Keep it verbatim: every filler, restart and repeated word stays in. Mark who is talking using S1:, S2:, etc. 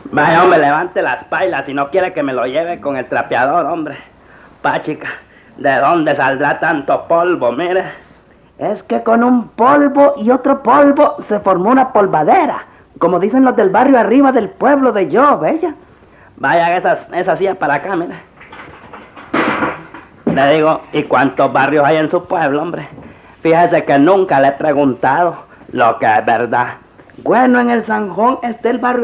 S1: Vaya, hombre, levante las pailas si no quiere que me lo lleve con el trapeador, hombre. Pachica, ¿de dónde saldrá tanto polvo, mire?
S2: Es que con un polvo y otro polvo se formó una polvadera, como dicen los del barrio arriba del pueblo de yo, bella.
S1: Vaya, esas, esas sillas para acá, mire. Le digo, ¿y cuántos barrios hay en su pueblo, hombre? Fíjese que nunca le he preguntado lo que es verdad.
S2: Bueno, en el Sanjón está el barrio